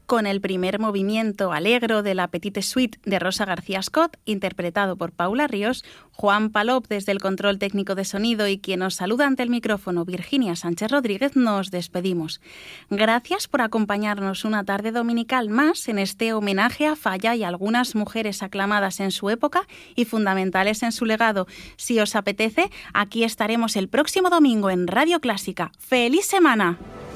con el primer movimiento Allegro de la Petite Suite de Rosa García Scott, interpretado por Paula Ríos, Juan Palop desde el control técnico de sonido y quien nos saluda ante el micrófono, Virginia Sánchez Rodríguez, nos despedimos. Gracias por acompañarnos una tarde dominical más en este homenaje a Falla y algunas mujeres aclamadas en su época y fundamentales en su legado. Si os apetece, aquí estaremos el próximo domingo en Radio Clásica. ¡Feliz semana!